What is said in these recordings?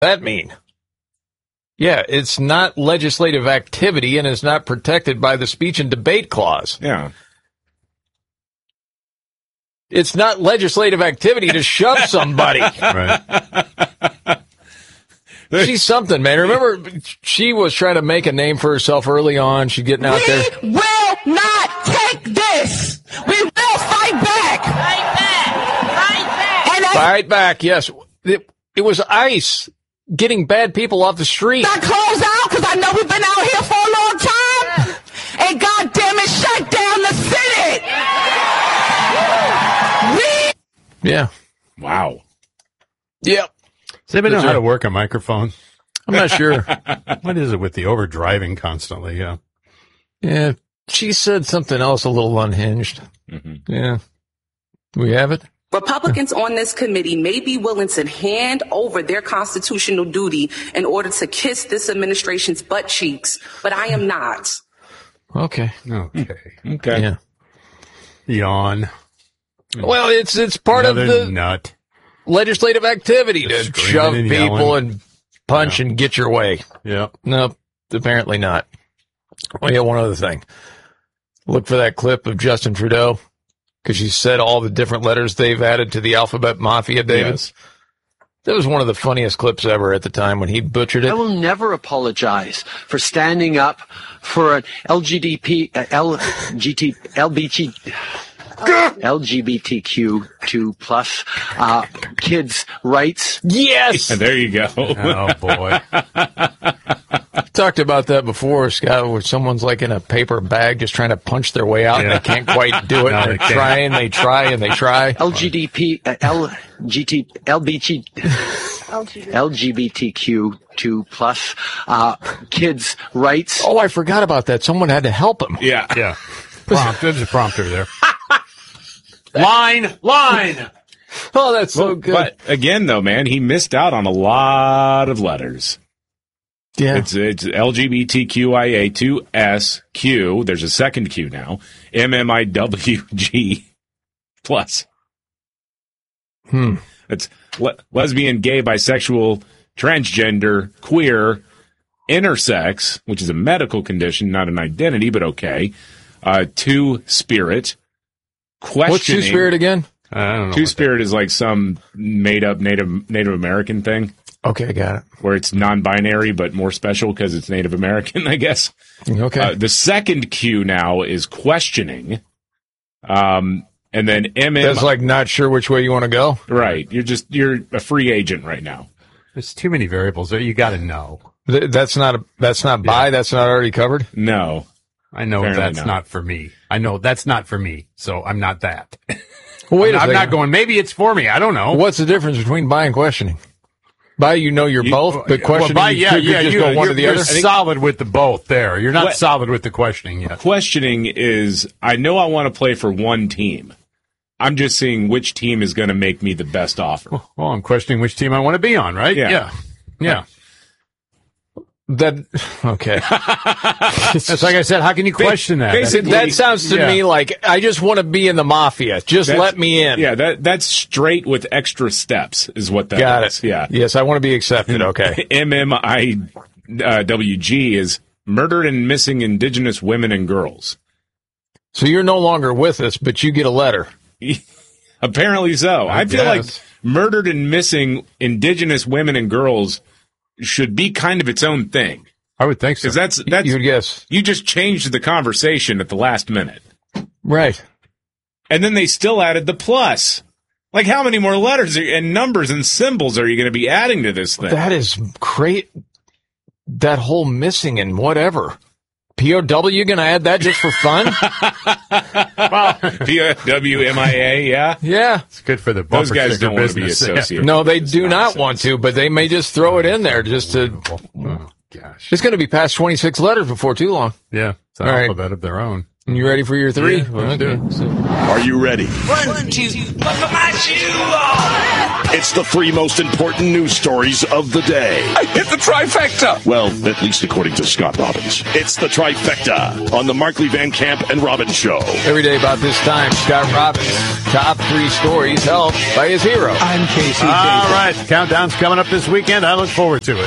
that mean? Yeah, it's not legislative activity and is not protected by the speech and debate clause. Yeah. It's not legislative activity to shove somebody. Right. She's something, man. Remember, she was trying to make a name for herself early on. She's getting out there. We will not take this. We will fight back. Fight back. Fight back, yes. It was ICE getting bad people off the street. Got closed out because I know we've been out here for a long time. And goddamn it, shut down the Senate. Yeah. Wow. Yep. Does anybody know how to work a microphone? I'm not sure. What is it with the overdriving constantly? Yeah. Yeah. She said something else a little unhinged. Mm-hmm. Yeah. We have it? Republicans on this committee may be willing to hand over their constitutional duty in order to kiss this administration's butt cheeks, but I am not. Okay. Okay. Yeah. Yawn. Well, it's part Another of the nut. legislative activity to Screaming shove and people yelling. and punch and get your way. Yeah. No, apparently not. Oh, yeah, one other thing. Look for that clip of Justin Trudeau, because she said all the different letters they've added to the alphabet mafia, David. Yes. That was one of the funniest clips ever at the time when he butchered it. I will never apologize for standing up for an LGBTQ2 plus kids' rights. Yes! There you go. Oh, boy. Talked about that before, Scott, where someone's like in a paper bag just trying to punch their way out and they can't quite do it. No, And they they're can't. trying, they try, and they try. LGBTQ2 plus kids' rights. Oh, I forgot about that. Someone had to help him. Yeah. Yeah. There's a prompter there. Line! Oh, that's so good. But again, though, man, he missed out on a lot of letters. Yeah. It's LGBTQIA2SQ. There's a second Q now. MMIWG plus. It's lesbian, gay, bisexual, transgender, queer, intersex, which is a medical condition, not an identity, but okay. Two-spirit. Questioning. What's Two-Spirit again? I don't know. Two-spirit is like some made-up Native American thing. Okay, got it. Where it's non-binary, but more special because it's Native American, I guess. Okay. The second Q now is questioning. And then MM. That's like not sure which way you want to go. Right. You're a free agent right now. There's too many variables there. You got to know. That's not that's not already covered? No. I know Apparently that's not for me. I know that's not for me, so I'm not that. Well, wait a I'm second. not going, maybe it's for me. I don't know. What's the difference between bi and questioning? Bi, you're both, but questioning, you could just go one to the you're other? solid with the both there. You're not solid with the questioning yet. Questioning is, I know I want to play for one team. I'm just seeing which team is going to make me the best offer. Well, I'm questioning which team I want to be on, right? Yeah. Okay. That's like I said, how can you question that? basically- That sounds to me like, I just want to be in the mafia. Just let me in. Yeah, that's straight with extra steps is what that Got is. it. Yeah. Yes, I want to be accepted. Okay. MMIWG is murdered and missing indigenous women and girls. So you're no longer with us, but you get a letter. Apparently so. I feel like guess. murdered and missing indigenous women and girls should be kind of its own thing. I would think so. Because that's You would guess. you just changed the conversation at the last minute. Right. And then they still added the plus. Like, how many more letters and numbers and symbols are you going to be adding to this thing? That is great. That whole missing and whatever. POW, you going to add that just for fun? PWMIA, yeah? Yeah. It's good for the Those bumper guys sticker don't want to be business. associated. No, they with do this not nonsense. want to, but they may just throw it in there just to. Oh, gosh. It's going to be past 26 letters before too long. Yeah. It's an All right. alphabet of their own. You ready for your three? Yeah, let's do it. So- Are you ready? 1, 2, buckle my shoe off. It's the 3 most important news stories of the day. I hit the trifecta. Well, at least according to Scott Robbins. It's the trifecta on the Markley Van Camp and Robbins Show. Every day about this time, Scott Robbins, top 3 stories helped by his hero. I'm Casey. All right, the countdown's coming up this weekend. I look forward to it.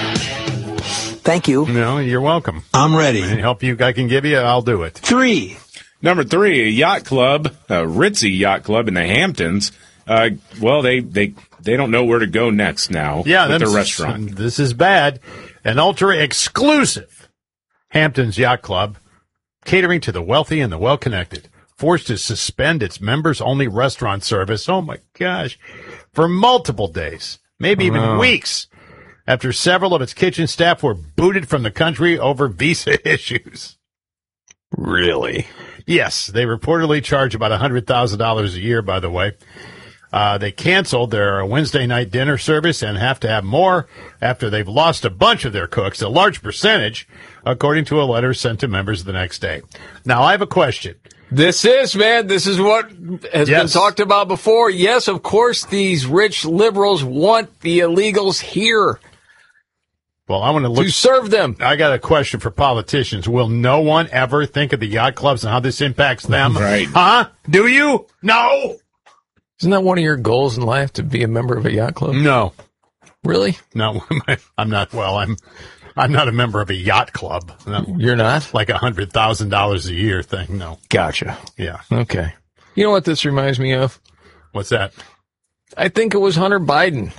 Thank you. No, you're welcome. I'm ready. Any help I can give you, I'll do it. 3. Number 3, a yacht club, a ritzy yacht club in the Hamptons. Well, they don't know where to go next now with their restaurant. This is bad. An ultra-exclusive Hamptons Yacht Club, catering to the wealthy and the well-connected, forced to suspend its members-only restaurant service, oh my gosh, for multiple days, maybe even weeks, after several of its kitchen staff were booted from the country over visa issues. Really? Yes, they reportedly charge about $100,000 a year, by the way. They canceled their Wednesday night dinner service and have to have more after they've lost a bunch of their cooks, a large percentage, according to a letter sent to members the next day. Now, I have a question. This is what has been talked about before. Yes, of course, these rich liberals want the illegals here. Well, I want to serve them. I got a question for politicians. Will no one ever think of the yacht clubs and how this impacts them? Right. Huh? Do you? No. Isn't that one of your goals in life, to be a member of a yacht club? No. Really? No, I'm not. Well, I'm not a member of a yacht club. No. You're not? Like $100,000 a year thing. No. Gotcha. Yeah. Okay. You know what this reminds me of? What's that? I think it was Hunter Biden.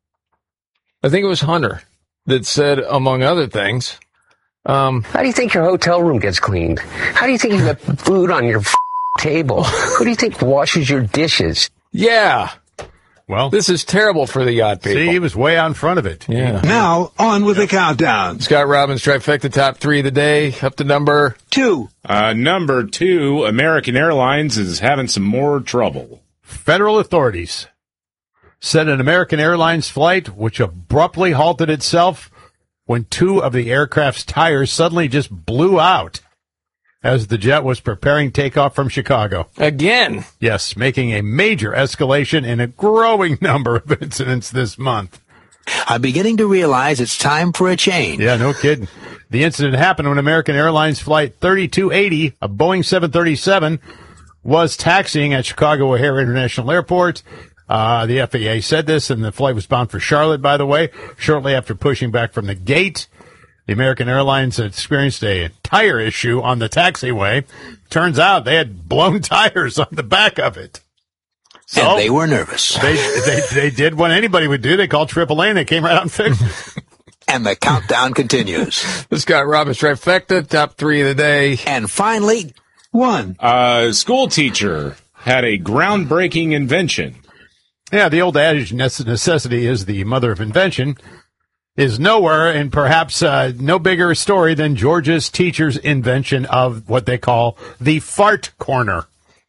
I think it was Hunter that said, among other things, how do you think your hotel room gets cleaned? How do you think you got food on your table? Who do you think washes your dishes? Yeah. Well, this is terrible for the yacht people. See, he was way out in front of it. Yeah. Now, on with the countdown. Scott Robbins, trifecta, top 3 of the day, up to number 2. Number 2, American Airlines is having some more trouble. Federal authorities said an American Airlines flight, which abruptly halted itself when 2 of the aircraft's tires suddenly just blew out as the jet was preparing takeoff from Chicago. Again? Yes, making a major escalation in a growing number of incidents this month. I'm beginning to realize it's time for a change. Yeah, no kidding. The incident happened when American Airlines Flight 3280, a Boeing 737, was taxiing at Chicago O'Hare International Airport. The FAA said this, and the flight was bound for Charlotte, by the way. Shortly after pushing back from the gate, the American Airlines experienced a tire issue on the taxiway. Turns out they had blown tires on the back of it. So and they were nervous. They did what anybody would do. They called AAA and they came right out and fixed it. And the countdown continues. The Scott Robbins trifecta, top 3 of the day. And finally, 1. A school teacher had a groundbreaking invention. Yeah, the old adage, necessity is the mother of invention, is nowhere and perhaps no bigger a story than Georgia's teacher's invention of what they call the fart corner.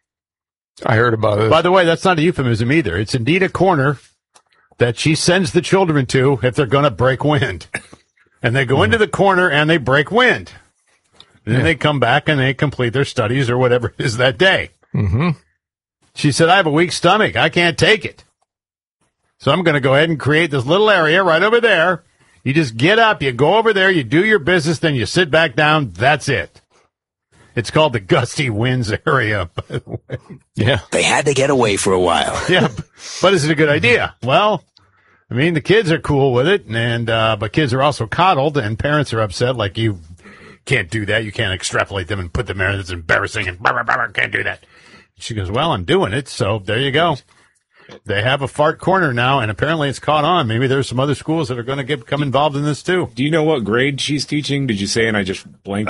I heard about it. By the way, that's not a euphemism either. It's indeed a corner that she sends the children to if they're going to break wind. And they go into the corner and they break wind. Then they come back and they complete their studies or whatever it is that day. Mm-hmm. She said, I have a weak stomach. I can't take it. So I'm going to go ahead and create this little area right over there. You just get up, you go over there, you do your business, then you sit back down. That's it. It's called the Gusty Winds area, by the way. Yeah. They had to get away for a while. Yeah. But is it a good idea? Well, I mean, the kids are cool with it, and but kids are also coddled, and parents are upset, like, you can't do that. You can't extrapolate them and put them there. That's embarrassing, and can't do that. She goes, well, I'm doing it, so there you go. They have a fart corner now, and apparently it's caught on. Maybe there's some other schools that are going to become involved in this, too. Do you know what grade she's teaching? Did you say, and I just blanked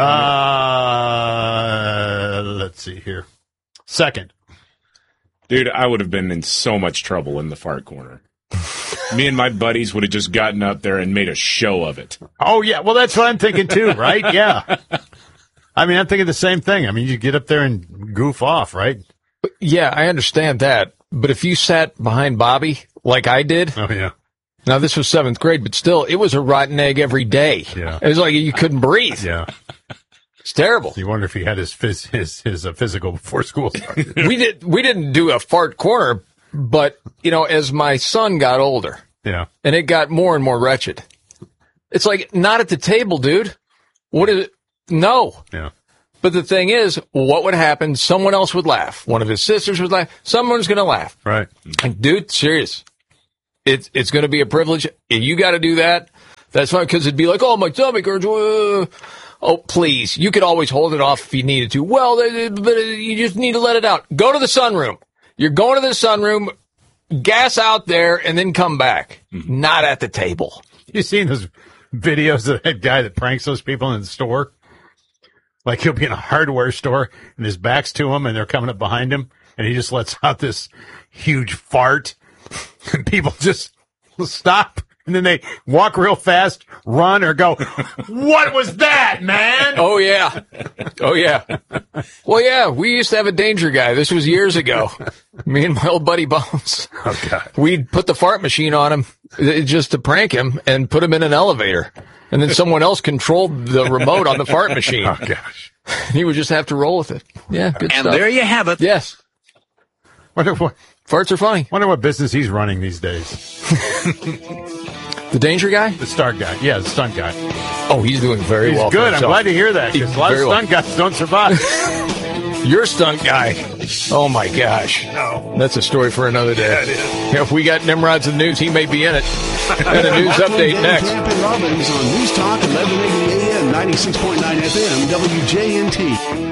on it? Let's see here. 2nd. Dude, I would have been in so much trouble in the fart corner. Me and my buddies would have just gotten up there and made a show of it. Oh, yeah. Well, that's what I'm thinking, too, right? Yeah. I mean, I'm thinking the same thing. I mean, you get up there and goof off, right? Yeah, I understand that. But if you sat behind Bobby like I did. Oh, yeah. Now, this was 7th grade, but still, it was a rotten egg every day. Yeah. It was like you couldn't breathe. Yeah. It's terrible. You wonder if he had his physical before school started. We didn't do a fart corner But, as my son got older, Yeah. and it got more and more wretched, it's like, not at the table, dude. What is it? No. Yeah. But the thing is, what would happen? Someone else would laugh. One of his sisters would laugh. Someone's going to laugh. Right. Like, dude, serious. It's going to be a privilege. If you got to do that, that's fine, because it'd be like, oh, my stomach hurts. Oh, please. You could always hold it off if you needed to. Well, but you just need to let it out. Go to the sunroom. You're going to the sunroom, gas out there, and then come back. Not at the table. You seen those videos of that guy that pranks those people in the store? Like, he'll be in a hardware store, and his back's to him, and they're coming up behind him, and he just lets out this huge fart, and people just stop, and then they walk real fast, run, or go, what was that, man? Oh, yeah. Oh, yeah. Well, yeah, we used to have a danger guy. This was years ago. Me and my old buddy Bones. Oh, God. We'd put the fart machine on him just to prank him and put him in an elevator. And then someone else controlled the remote on the fart machine. Oh, gosh. He would just have to roll with it. Yeah, good And stuff. there you have it. Yes. Farts are funny. Wonder what business he's running these days. The danger guy? The stunt guy. Yeah, the stunt guy. Oh, he's doing very He's well. good. I'm for glad to hear that, because a lot of Very well. stunt guys don't survive. Your stunt guy. Oh, my gosh. No. That's a story for another day. Yeah, it is. If we got Nimrod's in the news, he may be in it. And a news update next. Camp and Robbins on News Talk 1180 AM, 96.9 FM, WJNT.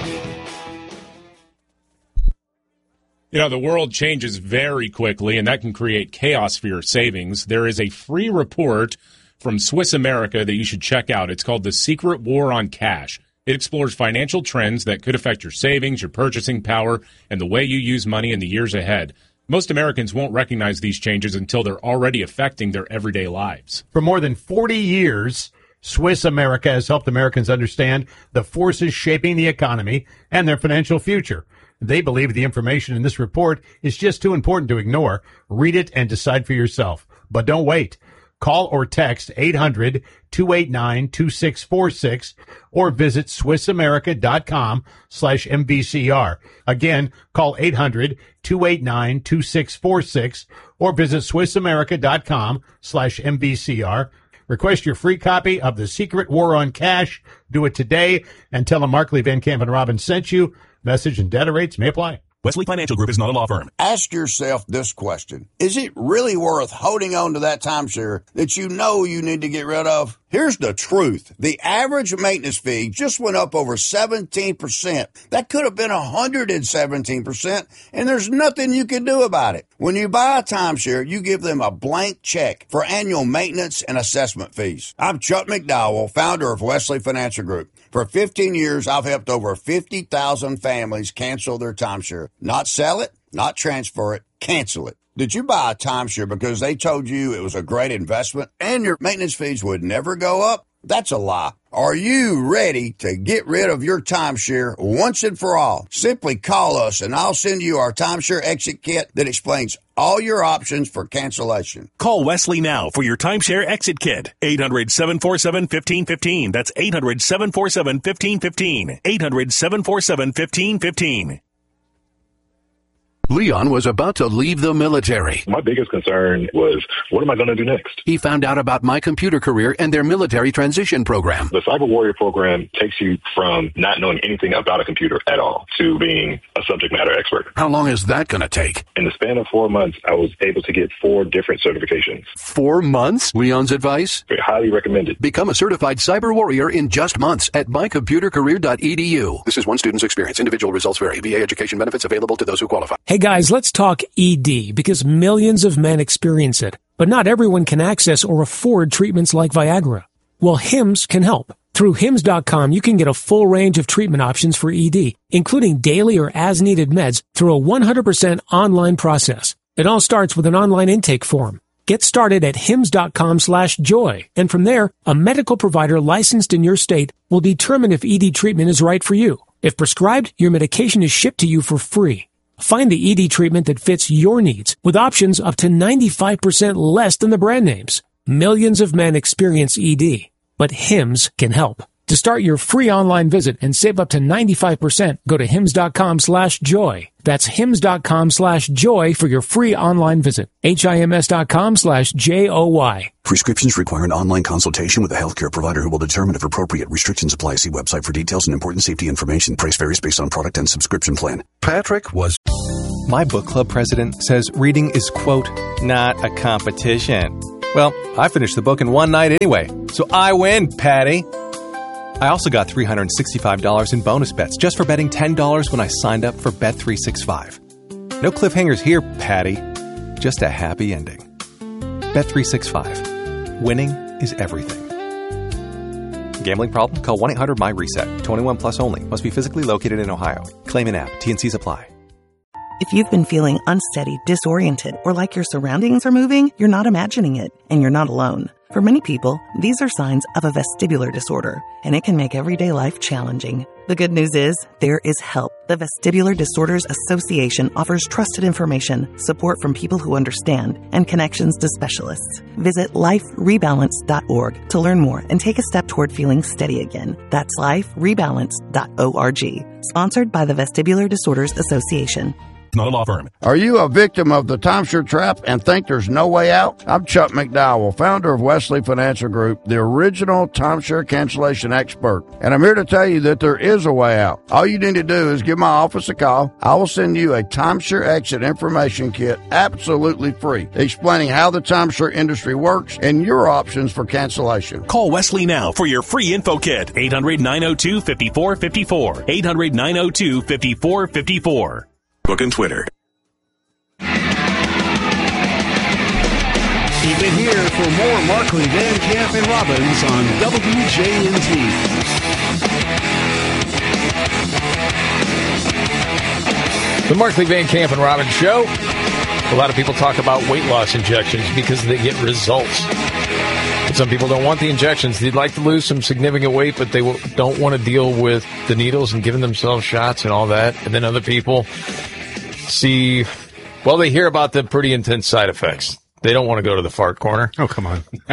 The world changes very quickly, and that can create chaos for your savings. There is a free report from Swiss America that you should check out. It's called The Secret War on Cash. It explores financial trends that could affect your savings, your purchasing power, and the way you use money in the years ahead. Most Americans won't recognize these changes until they're already affecting their everyday lives. For more than 40 years, Swiss America has helped Americans understand the forces shaping the economy and their financial future. They believe the information in this report is just too important to ignore. Read it and decide for yourself. But don't wait. Call or text 800-289-2646 or visit SwissAmerica.com/MVCR. Again, call 800-289-2646 or visit SwissAmerica.com/MVCR. Request your free copy of The Secret War on Cash. Do it today and tell them Markley, Van Camp, and Robbins sent you. Message and data rates may apply. Wesley Financial Group is not a law firm. Ask yourself this question. Is it really worth holding on to that timeshare that you know you need to get rid of? Here's the truth. The average maintenance fee just went up over 17%. That could have been 117%, and there's nothing you can do about it. When you buy a timeshare, you give them a blank check for annual maintenance and assessment fees. I'm Chuck McDowell, founder of Wesley Financial Group. For 15 years, I've helped over 50,000 families cancel their timeshare. Not sell it, not transfer it, cancel it. Did you buy a timeshare because they told you it was a great investment and your maintenance fees would never go up? That's a lie. Are you ready to get rid of your timeshare once and for all? Simply call us and I'll send you our timeshare exit kit that explains all your options for cancellation. Call Wesley now for your timeshare exit kit. 800-747-1515. That's 800-747-1515. 800-747-1515. Leon was about to leave the military. My biggest concern was, what am I going to do next? He found out about My Computer Career and their military transition program. The Cyber Warrior program takes you from not knowing anything about a computer at all to being a subject matter expert. How long is that going to take? In the span of 4 months, I was able to get 4 different certifications. 4 months? Leon's advice? Highly recommended. Become a certified cyber warrior in just months at mycomputercareer.edu. This is one student's experience. Individual results vary. VA education benefits available to those who qualify. Hey guys, let's talk ED because millions of men experience it, but not everyone can access or afford treatments like Viagra. Well, Hims can help. Through Hims.com, you can get a full range of treatment options for ED, including daily or as-needed meds through a 100% online process. It all starts with an online intake form. Get started at hims.com/joy, and from there, a medical provider licensed in your state will determine if ED treatment is right for you. If prescribed, your medication is shipped to you for free. Find the ED treatment that fits your needs with options up to 95% less than the brand names. Millions of men experience ED, but Hims can help. To start your free online visit and save up to 95%, go to hims.com/joy. That's hims.com/joy for your free online visit. HIMS.com/JOY. Prescriptions require an online consultation with a healthcare provider who will determine if appropriate. Restrictions apply. See website for details and important safety information. Price varies based on product and subscription plan. Patrick was... My book club president says reading is, quote, not a competition. Well, I finished the book in one night anyway, so I win, Patty. I also got $365 in bonus bets just for betting $10 when I signed up for Bet365. No cliffhangers here, Patty. Just a happy ending. Bet365. Winning is everything. Gambling problem? Call 1-800-MY-RESET. 21 plus only. Must be physically located in Ohio. Claim in app. T&Cs apply. If you've been feeling unsteady, disoriented, or like your surroundings are moving, you're not imagining it, and you're not alone. For many people, these are signs of a vestibular disorder, and it can make everyday life challenging. The good news is, there is help. The Vestibular Disorders Association offers trusted information, support from people who understand, and connections to specialists. Visit liferebalance.org to learn more and take a step toward feeling steady again. That's liferebalance.org. Sponsored by the Vestibular Disorders Association. Not a law firm. Are you a victim of the timeshare trap and think there's no way out? I'm Chuck McDowell, founder of Wesley Financial Group, the original timeshare cancellation expert. And I'm here to tell you that there is a way out. All you need to do is give my office a call. I will send you a timeshare exit information kit absolutely free, explaining how the timeshare industry works and your options for cancellation. Call Wesley now for your free info kit. 800-902-5454. 800-902-5454. Book and Twitter. Keep it here for more Markley, Van Camp, and Robbins on WJNT. The Markley, Van Camp, and Robbins Show. A lot of people talk about weight loss injections because they get results. But some people don't want the injections. They'd like to lose some significant weight, but they don't want to deal with the needles and giving themselves shots and all that. And then other people they hear about the pretty intense side effects. They don't want to go to the fart corner. Oh, come on. They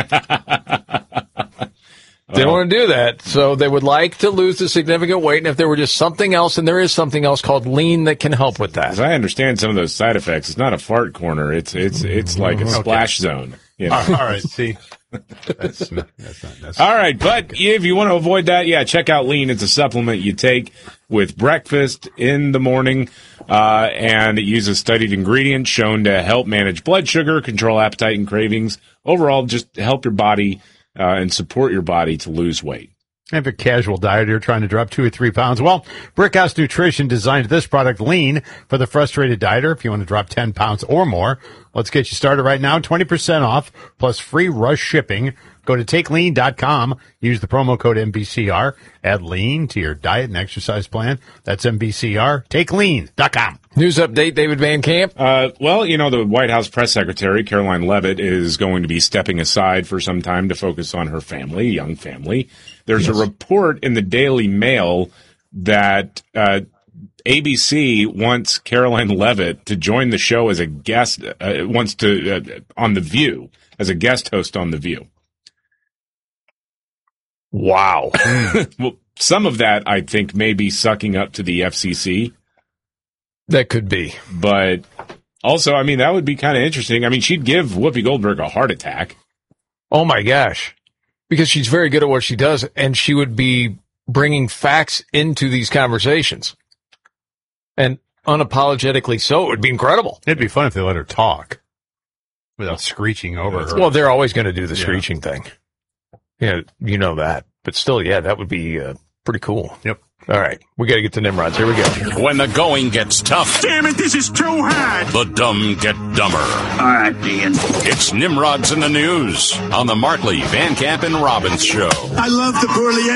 don't want to do that. So they would like to lose the significant weight. And if there were just something else, and there is something else called lean that can help with that. As I understand some of those side effects, it's not a fart corner. It's like a splash zone. You know? All right. See, that's not all right. But if you want to avoid that, check out Lean. It's a supplement you take with breakfast in the morning, and it uses studied ingredients shown to help manage blood sugar, control appetite and cravings. Overall, just help your body and support your body to lose weight. If a casual dieter trying to drop 2 or 3 pounds, well, Brickhouse Nutrition designed this product, Lean, for the frustrated dieter. If you want to drop 10 pounds or more, let's get you started right now. 20% off plus free rush shipping. Go to TakeLean.com. Use the promo code MBCR. Add Lean to your diet and exercise plan. That's MBCR. TakeLean.com. News update, David Van Camp. The White House press secretary, Caroline Leavitt, is going to be stepping aside for some time to focus on her family, young family. There's a report in the Daily Mail that ABC wants Caroline Leavitt to join the show as a guest, on The View, as a guest host on The View. Wow. Well, some of that, I think, may be sucking up to the FCC. That could be. But also, that would be kind of interesting. She'd give Whoopi Goldberg a heart attack. Oh, my gosh. Because she's very good at what she does, and she would be bringing facts into these conversations. And unapologetically so. It would be incredible. It'd be fun if they let her talk without screeching over her. Well, they're always going to do the screeching thing. Yeah, you know that. But still, that would be pretty cool. Yep. All right, we got to get to Nimrods. Here we go. When the going gets tough. Damn it, this is too hard. The dumb get dumber. All right, Ian. It's Nimrods in the News on the Markley, Van Camp, and Robbins Show. I love the poorly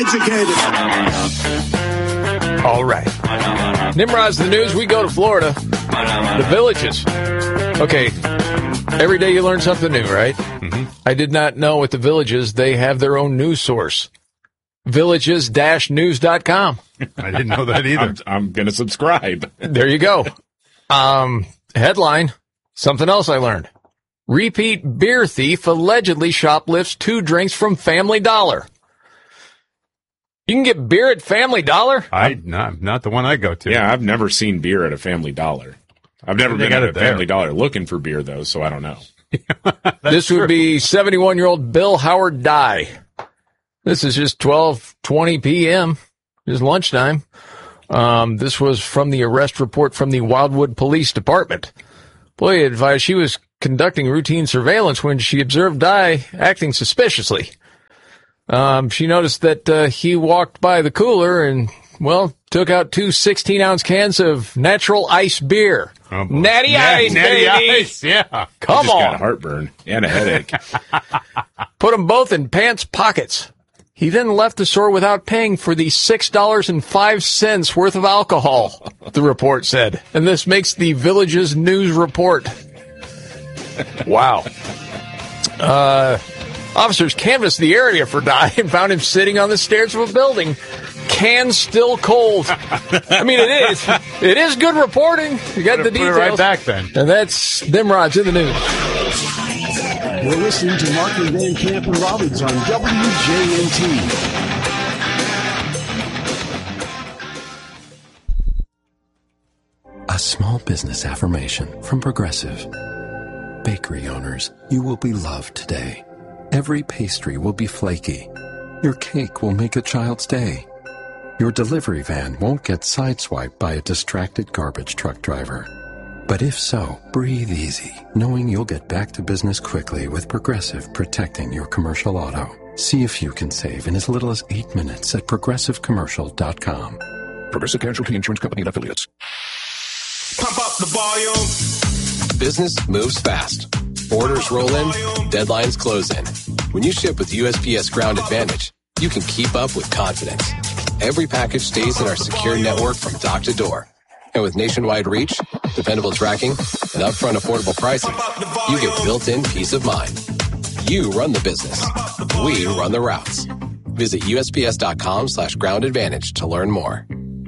educated. All right. Nimrods in the News, we go to Florida. The Villages. Okay, every day you learn something new, right? Mm-hmm. I did not know at the Villages they have their own news source. Villages-news.com. I didn't know that either. I'm going to subscribe. There you go. Headline, something else I learned. Repeat beer thief allegedly shoplifts 2 drinks from Family Dollar. You can get beer at Family Dollar? Not the one I go to. Yeah, I've never seen beer at a Family Dollar. I've never been at a Family Dollar looking for beer, though, so I don't know. This would be 71-year-old Bill Howard Dye. This is just 12:20 p.m. It's lunchtime. This was from the arrest report from the Wildwood Police Department. Employee advised she was conducting routine surveillance when she observed Dye acting suspiciously. She noticed that he walked by the cooler and, took out 2 16-ounce cans of natural ice beer. Oh, Natty Ice, Natty baby! Ice, yeah. Come I just on. got heartburn and a headache. Put them both in pants pockets. He then left the store without paying for the $6.05 worth of alcohol, the report said. And this makes the Village's news report. Wow. Officers canvassed the area for Dye and found him sitting on the stairs of a building. Cans still cold. I mean, it is good reporting. You got the details. Put it right back then. And that's Nimrod's in the news. You're listening to Markley, Van Camp, and Robbins on WJNT. A small business affirmation from Progressive. Bakery owners, you will be loved today. Every pastry will be flaky. Your cake will make a child's day. Your delivery van won't get sideswiped by a distracted garbage truck driver. But if so, breathe easy, knowing you'll get back to business quickly with Progressive protecting your commercial auto. See if you can save in as little as 8 minutes at progressivecommercial.com. Progressive Casualty Insurance Company and Affiliates. Pump up the volume. Business moves fast. Orders roll in, deadlines close in. When you ship with USPS Ground Advantage, you can keep up with confidence. Every package stays in our secure network from dock to door. And with nationwide reach, dependable tracking, and upfront affordable pricing, you get built-in peace of mind. You run the business. We run the routes. Visit USPS.com/Ground Advantage to learn more.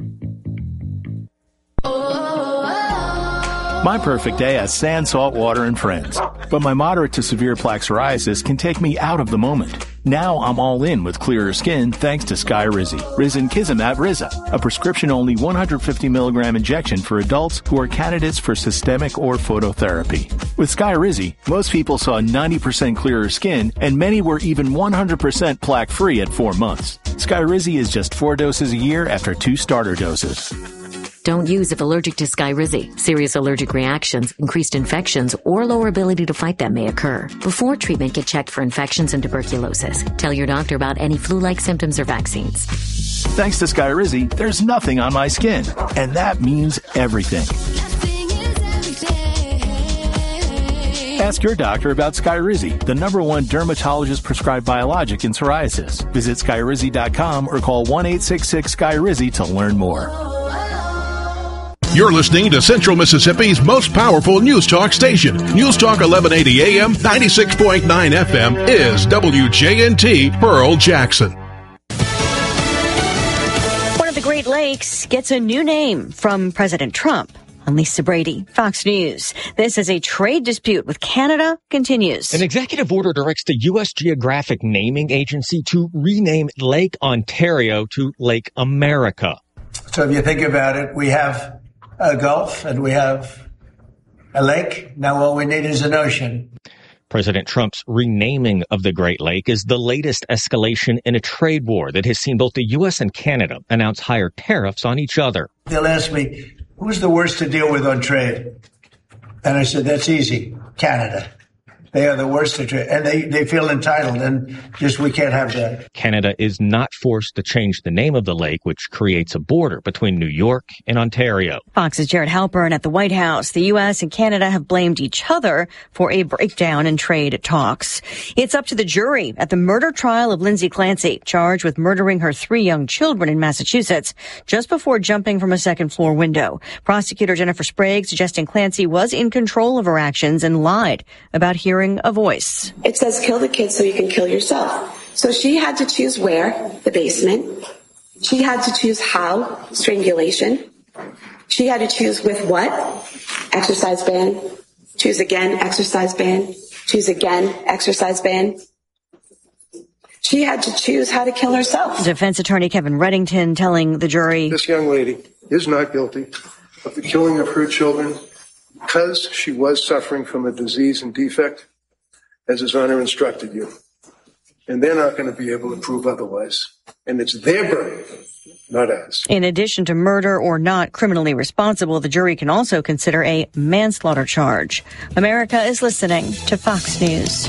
My perfect day has sand, salt water, and friends. But my moderate to severe plaque psoriasis can take me out of the moment. Now I'm all in with clearer skin thanks to Skyrizi. Risankizumab Riza, a prescription-only 150 milligram injection for adults who are candidates for systemic or phototherapy. With Skyrizi, most people saw 90% clearer skin, and many were even 100% plaque-free at 4 months. Skyrizi is just 4 doses a year after 2 starter doses. Don't use if allergic to Skyrizi. Serious allergic reactions, increased infections, or lower ability to fight them may occur. Before treatment, get checked for infections and tuberculosis. Tell your doctor about any flu-like symptoms or vaccines. Thanks to Skyrizi, there's nothing on my skin. And that means everything. Ask your doctor about Skyrizi, the #1 dermatologist-prescribed biologic in psoriasis. Visit Skyrizi.com or call 1-866-SKYRIZI to learn more. You're listening to Central Mississippi's most powerful news talk station. News Talk 1180 AM, 96.9 FM is WJNT Pearl Jackson. One of the Great Lakes gets a new name from President Trump. I'm Lisa Brady, Fox News. This is a trade dispute with Canada continues. An executive order directs the U.S. Geographic Naming Agency to rename Lake Ontario to Lake America. So if you think about it, we have a Gulf and we have a lake. Now all we need is an ocean. President Trump's renaming of the Great Lake is the latest escalation in a trade war that has seen both the U.S. and Canada announce higher tariffs on each other. They'll ask me, who's the worst to deal with on trade? And I said, that's easy, Canada. They are the worst to trade, and they feel entitled, and just we can't have that. Canada is not forced to change the name of the lake, which creates a border between New York and Ontario. Fox's Jared Halpern at the White House. The U.S. and Canada have blamed each other for a breakdown in trade talks. It's up to the jury at the murder trial of Lindsay Clancy, charged with murdering her 3 young children in Massachusetts just before jumping from a second-floor window. Prosecutor Jennifer Sprague suggesting Clancy was in control of her actions and lied about hearing a voice. It says kill the kids so you can kill yourself. So she had to choose where, the basement. She had to choose how, strangulation. She had to choose with what, exercise ban. Choose again, exercise ban. Choose again, exercise ban. She had to choose how to kill herself. Defense attorney Kevin Reddington telling the jury, this young lady is not guilty of the killing of her children because she was suffering from a disease and defect, as His Honor instructed you. And they're not going to be able to prove otherwise. And it's their burden, not ours. In addition to murder or not criminally responsible, the jury can also consider a manslaughter charge. America is listening to Fox News.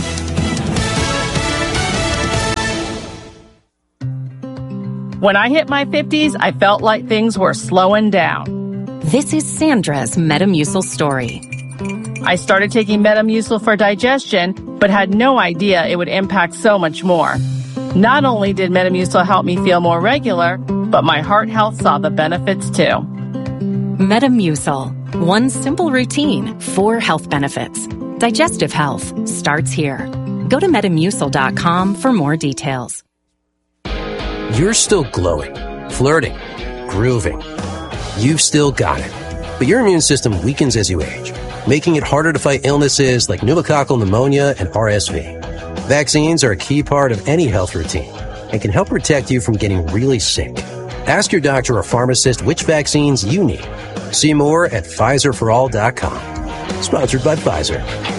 When I hit my 50s, I felt like things were slowing down. This is Sandra's Metamucil story. I started taking Metamucil for digestion, but had no idea it would impact so much more. Not only did Metamucil help me feel more regular, but my heart health saw the benefits too. Metamucil. One simple routine, 4 health benefits. Digestive health starts here. Go to Metamucil.com for more details. You're still glowing, flirting, grooving. You've still got it. But your immune system weakens as you age, making it harder to fight illnesses like pneumococcal pneumonia and RSV. Vaccines are a key part of any health routine and can help protect you from getting really sick. Ask your doctor or pharmacist which vaccines you need. See more at PfizerForAll.com. Sponsored by Pfizer.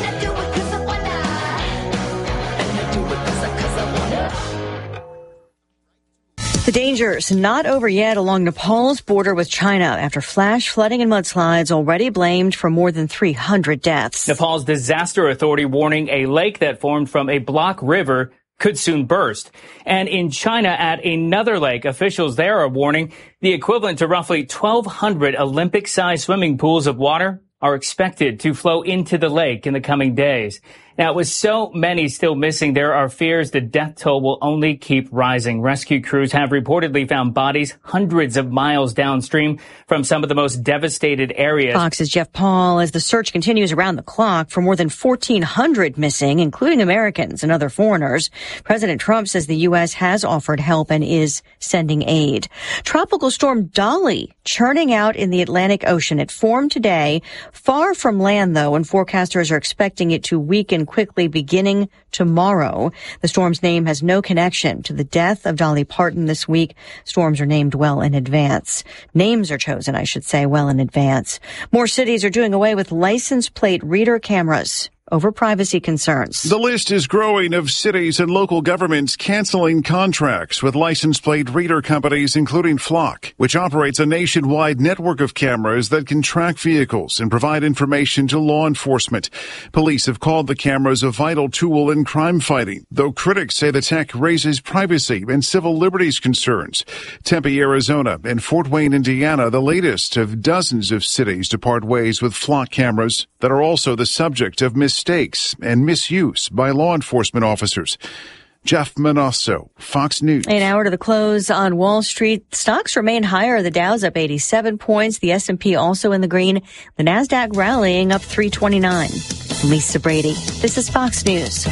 The dangers not over yet along Nepal's border with China after flash flooding and mudslides already blamed for more than 300 deaths. Nepal's disaster authority warning a lake that formed from a block river could soon burst. And in China, at another lake, officials there are warning the equivalent to roughly 1,200 Olympic-sized swimming pools of water are expected to flow into the lake in the coming days. Now, with so many still missing, there are fears the death toll will only keep rising. Rescue crews have reportedly found bodies hundreds of miles downstream from some of the most devastated areas. Fox's Jeff Paul, as the search continues around the clock for more than 1,400 missing, including Americans and other foreigners. President Trump says the U.S. has offered help and is sending aid. Tropical storm Dolly churning out in the Atlantic Ocean. It formed today, far from land, though, and forecasters are expecting it to weaken quickly beginning tomorrow. The storm's name has no connection to the death of Dolly Parton this week. Storms are named well in advance. Names are chosen, I should say, well in advance. More cities are doing away with license plate reader cameras over privacy concerns. The list is growing of cities and local governments canceling contracts with license plate reader companies, including Flock, which operates a nationwide network of cameras that can track vehicles and provide information to law enforcement. Police have called the cameras a vital tool in crime fighting, though critics say the tech raises privacy and civil liberties concerns. Tempe, Arizona, and Fort Wayne, Indiana, the latest of dozens of cities to part ways with Flock cameras that are also the subject of mistakes and misuse by law enforcement officers. Jeff Manasso, Fox News. An hour to the close on Wall Street. Stocks remain higher. The Dow's up 87 points. The S&P also in the green. The Nasdaq rallying up 329. Lisa Brady. This is Fox News.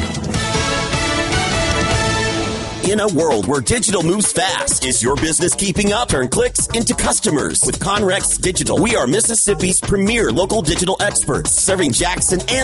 In a world where digital moves fast, is your business keeping up? Turn clicks into customers with Conrex Digital. We are Mississippi's premier local digital experts, serving Jackson and